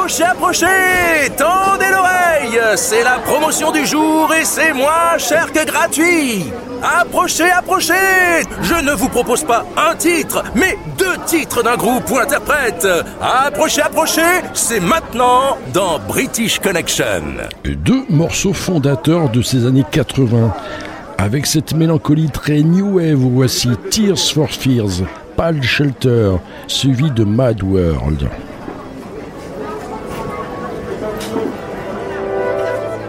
Approchez, tendez l'oreille, c'est la promotion du jour et c'est moins cher que gratuit. Approchez, je ne vous propose pas un titre, mais 2 titres d'un groupe ou interprète. Approchez, c'est maintenant dans British Connection. 2 morceaux fondateurs de ces années 80. Avec cette mélancolie très new wave, voici Tears for Fears, Pal Shelter, suivi de Mad World.